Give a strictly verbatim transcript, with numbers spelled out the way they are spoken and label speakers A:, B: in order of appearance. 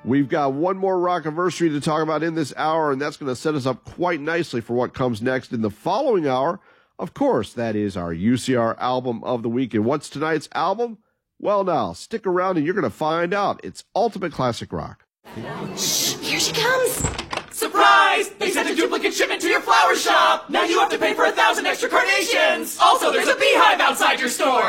A: We've got one more rockiversary to talk about in this hour, and that's going to set us up quite nicely for what comes next in the following hour. Of course, that is our U C R album of the week. And what's tonight's album? Well, now, stick around and you're going to find out. It's Ultimate Classic Rock.
B: Shh, here she comes.
C: Surprise! They sent a duplicate shipment to your flower shop! Now you have to pay for a thousand extra carnations! Also, there's a beehive outside your store!